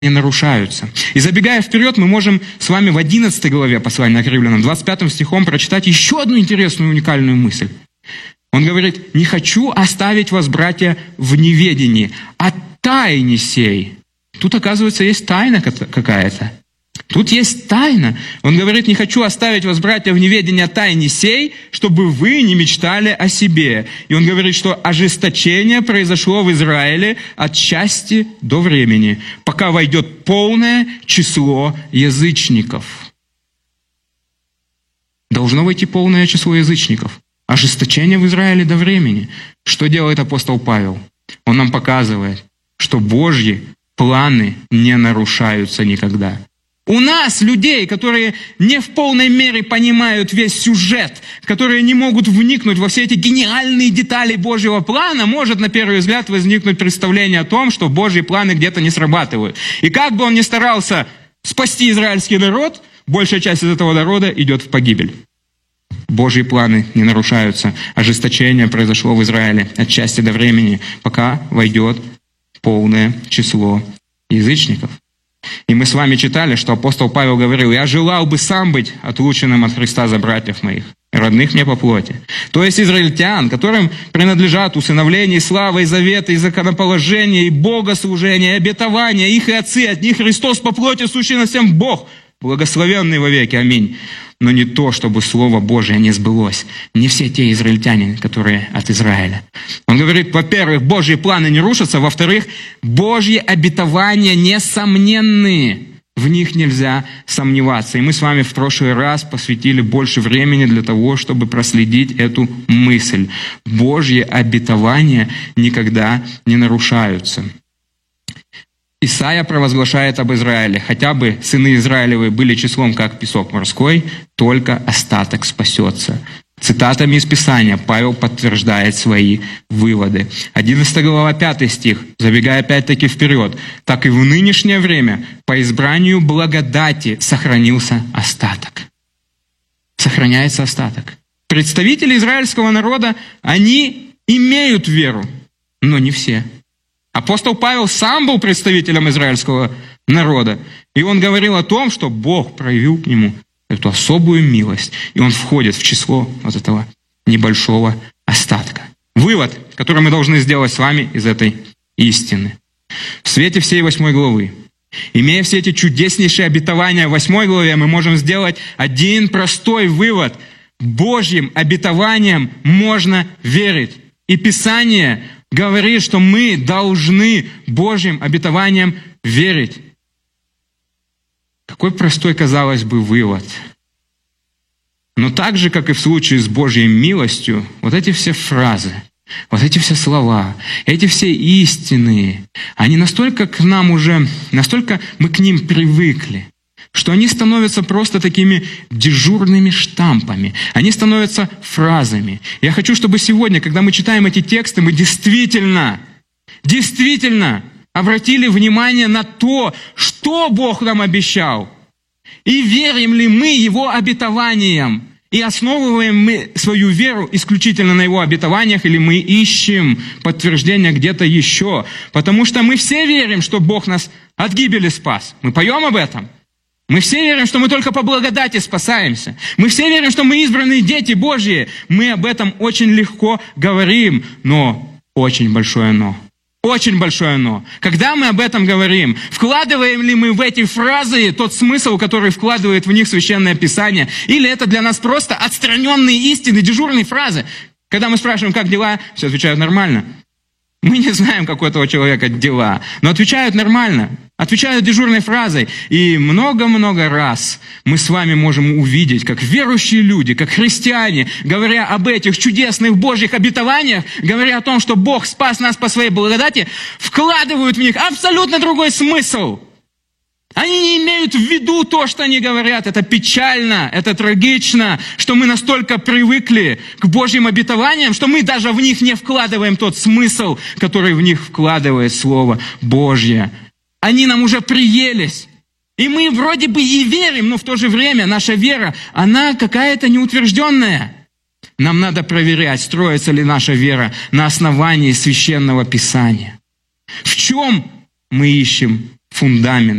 не нарушаются. И забегая вперед, мы можем с вами в 11 главе послания к Римлянам, 25 стихом прочитать еще одну интересную, уникальную мысль. Он говорит: «Не хочу оставить вас, братья, в неведении о тайне сей». Тут, оказывается, есть тайна какая-то. Тут есть тайна. Он говорит: «Не хочу оставить вас, братья, в неведении о тайне сей, чтобы вы не мечтали о себе». И он говорит, что ожесточение произошло в Израиле от части до времени, пока войдет полное число язычников. Должно войти полное число язычников. Ожесточение в Израиле до времени. Что делает апостол Павел? Он нам показывает, что Божьи планы не нарушаются никогда. У нас, людей, которые не в полной мере понимают весь сюжет, которые не могут вникнуть во все эти гениальные детали Божьего плана, может на первый взгляд возникнуть представление о том, что Божьи планы где-то не срабатывают. И как бы он ни старался спасти израильский народ, большая часть из этого народа идет в погибель. Божьи планы не нарушаются. Ожесточение произошло в Израиле от части до времени, пока войдет полное число язычников. И мы с вами читали, что апостол Павел говорил: «Я желал бы сам быть отлученным от Христа за братьев моих, родных мне по плоти». То есть израильтян, которым принадлежат усыновление, и слава, и заветы, и законоположение, и богослужение, и обетование, их и отцы, от них Христос по плоти, сущий на всем Бог, благословенный вовеки. Аминь. Но не то, чтобы Слово Божие не сбылось. Не все те израильтяне, которые от Израиля. Он говорит: во-первых, Божьи планы не рушатся, во-вторых, Божьи обетования несомненные. В них нельзя сомневаться. И мы с вами в прошлый раз посвятили больше времени для того, чтобы проследить эту мысль. Божьи обетования никогда не нарушаются. Исайя провозглашает об Израиле: хотя бы сыны Израилевы были числом, как песок морской, только остаток спасется. Цитатами из Писания Павел подтверждает свои выводы. 11 глава, 5 стих, забегая опять-таки вперед. «Так и в нынешнее время по избранию благодати сохранился остаток». Сохраняется остаток. Представители израильского народа, они имеют веру, но не все. Апостол Павел сам был представителем израильского народа, и он говорил о том, что Бог проявил к нему эту особую милость, и он входит в число вот этого небольшого остатка. Вывод, который мы должны сделать с вами из этой истины. В свете всей 8 главы, имея все эти чудеснейшие обетования в 8 главе, мы можем сделать один простой вывод. Божьим обетованиям можно верить. И Писание говорит, что мы должны Божьим обетованиям верить. Какой простой, казалось бы, вывод. Но так же, как и в случае с Божьей милостью, вот эти все фразы, вот эти все слова, эти все истины, они настолько к нам уже, настолько мы к ним привыкли, что они становятся просто такими дежурными штампами. Они становятся фразами. Я хочу, чтобы сегодня, когда мы читаем эти тексты, мы действительно обратили внимание на то, что Бог нам обещал. И верим ли мы Его обетованиям? И основываем мы свою веру исключительно на Его обетованиях, или мы ищем подтверждение где-то еще? Потому что мы все верим, что Бог нас от гибели спас. Мы поем об этом. Мы все верим, что мы только по благодати спасаемся. Мы все верим, что мы избранные дети Божьи. Мы об этом очень легко говорим, но очень большое «но». Очень большое «но». Когда мы об этом говорим, вкладываем ли мы в эти фразы тот смысл, который вкладывает в них Священное Писание, или это для нас просто отстраненные истины, дежурные фразы? Когда мы спрашиваем, как дела, все отвечают нормально. Мы не знаем, как у этого человека дела, но отвечают нормально, отвечают дежурной фразой. И много-много раз мы с вами можем увидеть, как верующие люди, как христиане, говоря об этих чудесных Божьих обетованиях, говоря о том, что Бог спас нас по своей благодати, вкладывают в них абсолютно другой смысл. Они не имеют в виду то, что они говорят. Это печально, это трагично, что мы настолько привыкли к Божьим обетованиям, что мы даже в них не вкладываем тот смысл, который в них вкладывает Слово Божье. Они нам уже приелись. И мы вроде бы и верим, но в то же время наша вера, она какая-то неутвержденная. Нам надо проверять, строится ли наша вера на основании Священного Писания. В чем мы ищем фундамент